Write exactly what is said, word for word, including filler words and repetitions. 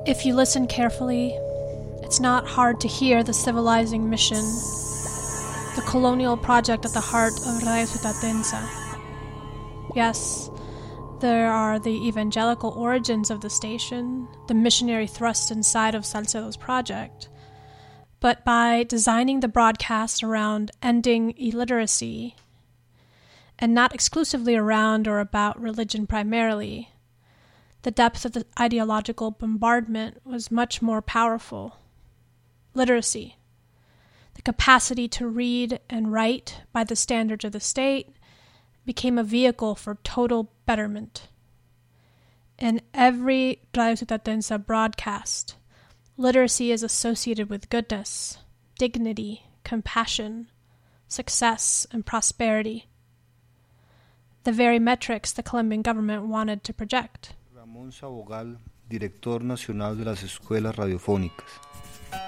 If you listen carefully, it's not hard to hear the civilizing mission, the colonial project at the heart of Radio Ciutat Densa. Yes, there are the evangelical origins of the station, the missionary thrust inside of Salcedo's project. But by designing the broadcast around ending illiteracy, and not exclusively around or about religion primarily, the depth of the ideological bombardment was much more powerful. Literacy, the capacity to read and write by the standards of the state, became a vehicle for total betterment. In every Radio Ciutat Densa broadcast, literacy is associated with goodness, dignity, compassion, success, and prosperity. The very metrics the Colombian government wanted to project. Ramón Sabogal, Director Nacional de las Escuelas Radiofónicas.